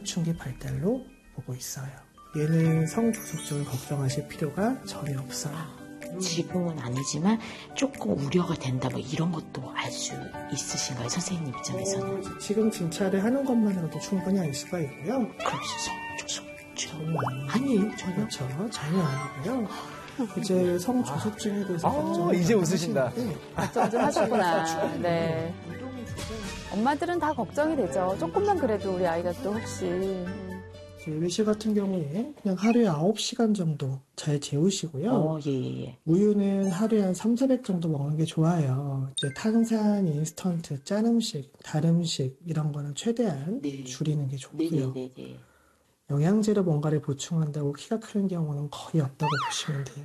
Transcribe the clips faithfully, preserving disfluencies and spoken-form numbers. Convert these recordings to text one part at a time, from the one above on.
사춘기 발달로 보고 있어요. 얘는 성조숙증을 걱정하실 필요가 전혀 없어요. 지금은 아니지만 조금 우려가 된다 뭐 이런 것도 알 수 있으신가요? 선생님 입장에서는. 어, 지금 진찰을 하는 것만으로도 충분히 알 수가 있고요. 그럼 성조숙증 전혀 아니에요. 아니에요? 전혀? 그렇죠. 전혀 아니고요. 이제 성조숙증에 대해서 아, 걱정 이제 웃으신다. 걱정 좀 하셨구나. 네. 엄마들은 다 걱정이 되죠. 조금만 그래도 우리 아이가 또 혹시. 예비 씨 같은 경우에 그냥 하루에 아홉 시간 정도 잘 재우시고요. 어, 예, 예, 예. 우유는 하루에 한 삼사백 정도 먹는 게 좋아요. 이제 탄산, 인스턴트, 짠 음식, 달 음식 이런 거는 최대한 네. 줄이는 게 좋고요. 네, 네, 네, 네. 영양제로 뭔가를 보충한다고 키가 크는 경우는 거의 없다고 보시면 돼요.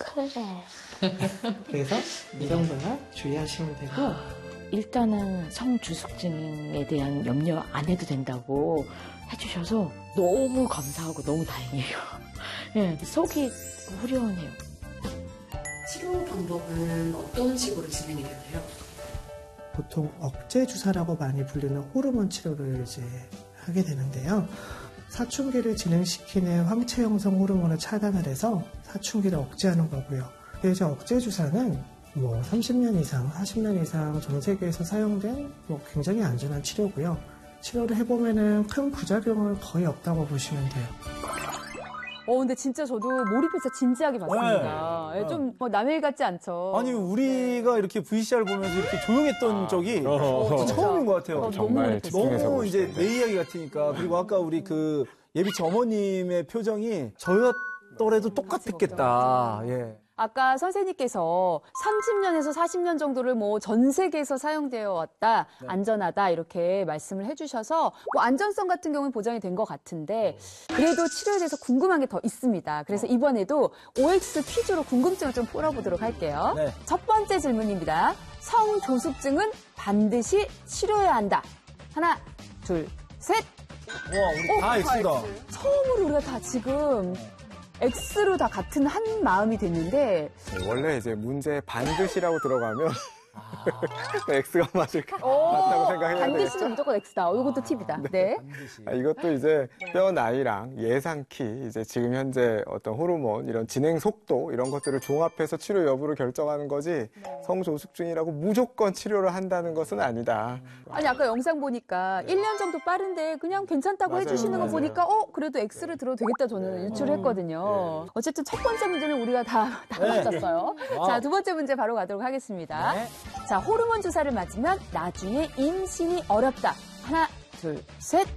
그래. 그래서 이 정도만 주의하시면 되고 일단은 성주숙증에 대한 염려 안 해도 된다고 해주셔서 너무 감사하고 너무 다행이에요. 네, 속이 후련해요. 치료 방법은 어떤 식으로 진행이 되나요? 보통 억제 주사라고 많이 불리는 호르몬 치료를 이제 하게 되는데요. 사춘기를 진행시키는 황체 형성 호르몬을 차단을 해서 사춘기를 억제하는 거고요. 그래서 억제 주사는 뭐 삼십 년 이상, 사십 년 이상 전 세계에서 사용된 뭐 굉장히 안전한 치료고요. 치료를 해보면은 큰 부작용은 거의 없다고 보시면 돼요. 어, 근데 진짜 저도 몰입해서 진지하게 봤습니다. 네. 예, 좀 뭐 남의 일 같지 않죠. 아니 우리가 이렇게 브이씨알 보면서 이렇게 조용했던 적이 어, 처음인 것 같아요. 어, 너무 정말 몰입했어요. 집중해서 너무 보고 이제 싶은데. 내 이야기 같으니까. 그리고 아까 우리 그 예비치 어머님의 표정이 저였더라도 똑같았겠다. 예. 아까 선생님께서 삼십 년에서 사십 년 정도를 뭐 전 세계에서 사용되어 왔다, 네. 안전하다 이렇게 말씀을 해주셔서 뭐 안전성 같은 경우는 보장이 된 것 같은데 그래도 치료에 대해서 궁금한 게 더 있습니다. 그래서 이번에도 오엑스 퀴즈로 궁금증을 좀 풀어보도록 할게요. 네. 첫 번째 질문입니다. 성조숙증은 반드시 치료해야 한다. 하나, 둘, 셋. 와, 우리 다 X다. 처음으로 우리가 다 지금 X로 다 같은 한 마음이 됐는데 네, 원래 이제 문제 반드시라고 들어가면 X가 맞을 오, 맞다고 생각해야 반드시는 되겠죠? 무조건 X다. 어, 이것도 팁이다. 네. 아, 이것도 이제 뼈 나이랑 예상 키, 이제 지금 현재 어떤 호르몬, 이런 진행 속도, 이런 것들을 종합해서 치료 여부를 결정하는 거지, 성조숙증이라고 무조건 치료를 한다는 것은 아니다. 아니 아까 영상 보니까 일 년 정도 빠른데 그냥 괜찮다고 맞아요, 해주시는 거 맞아요. 보니까 어 그래도 X를 들어도 되겠다 저는 유출했거든요. 어쨌든 첫 번째 문제는 우리가 다, 다 네. 맞췄어요. 와우. 자, 두 번째 문제 바로 가도록 하겠습니다. 네. 자, 호르몬 주사를 맞으면 나중에 임신이 어렵다. 하나, 둘, 셋.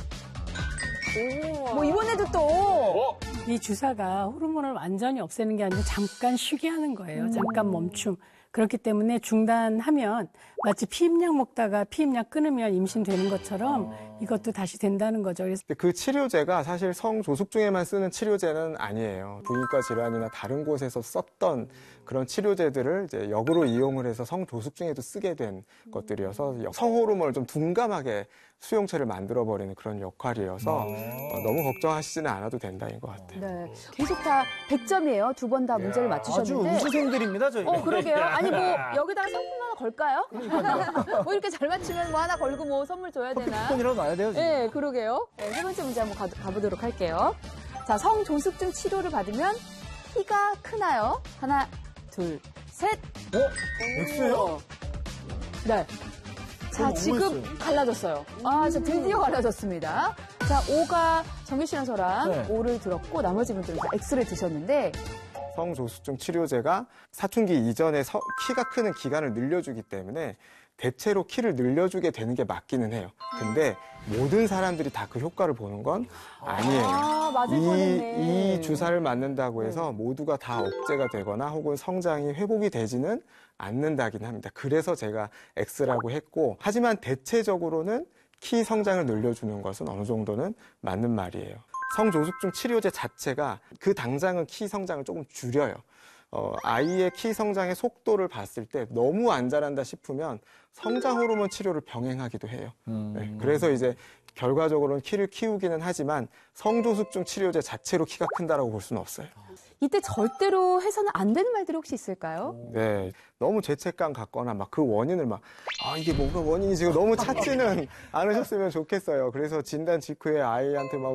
뭐 이번에도 또 이 주사가 호르몬을 완전히 없애는 게 아니라 잠깐 쉬게 하는 거예요. 잠깐 멈춤. 그렇기 때문에 중단하면 마치 피임약 먹다가 피임약 끊으면 임신되는 것처럼 이것도 다시 된다는 거죠. 그래서 근데 그 치료제가 사실 성조숙증에만 쓰는 치료제는 아니에요. 부인과 질환이나 다른 곳에서 썼던 그런 치료제들을 이제 역으로 이용을 해서 성조숙증에도 쓰게 된 것들이어서 성호르몬을 좀 둔감하게 수용체를 만들어버리는 그런 역할이어서 어, 너무 걱정하시지는 않아도 된다인 것 같아요. 네, 계속 다 백 점이에요. 두 번 다 문제를 아주 맞추셨는데. 우수생들입니다, 저희. 어, 그러게요. 아니, 뭐, 여기다가 상품 하나 걸까요? 뭐, 이렇게 잘 맞추면 뭐 하나 걸고 뭐 선물 줘야 되나? 폰이라도 놔야 돼요, 지금. 네, 그러게요. 네, 세 번째 문제 한번 가, 가보도록 할게요. 자, 성조숙증 치료를 받으면 키가 크나요? 하나, 둘, 셋. 어? X예요? 네. 자, 너무 지금 너무했어요. 갈라졌어요. 아, 자, 드디어 갈라졌습니다. 자, O가 정희 씨랑 저랑 네. O를 들었고, 나머지 분들은 다 X를 드셨는데, 성조숙증 치료제가 사춘기 이전에 서- 키가 크는 기간을 늘려주기 때문에 대체로 키를 늘려주게 되는 게 맞기는 해요. 근데 모든 사람들이 다 그 효과를 보는 건 아니에요. 아, 맞을 뻔했네. 이, 이 주사를 맞는다고 해서 모두가 다 억제가 되거나 혹은 성장이 회복이 되지는 않는다긴 합니다. 그래서 제가 X라고 했고, 하지만 대체적으로는 키 성장을 늘려주는 것은 어느 정도는 맞는 말이에요. 성조숙증 치료제 자체가 그 당장은 키 성장을 조금 줄여요. 어, 아이의 키 성장의 속도를 봤을 때 너무 안 자란다 싶으면 성장 호르몬 치료를 병행하기도 해요. 음. 네, 그래서 이제 결과적으로는 키를 키우기는 하지만 성조숙증 치료제 자체로 키가 큰다라고 볼 수는 없어요. 이때 절대로 해서는 안 되는 말들이 혹시 있을까요? 네, 너무 죄책감 갖거나 막 그 원인을 막 아 이게 뭐가 원인이 지금 너무 찾지는 않으셨으면 좋겠어요. 그래서 진단 직후에 아이한테 막